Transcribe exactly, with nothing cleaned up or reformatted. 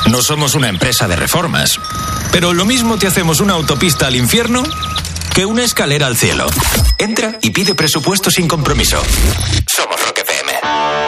No somos una empresa de reformas, pero lo mismo te hacemos una autopista al infierno que una escalera al cielo. Entra y pide presupuesto sin compromiso. Somos Rock F M.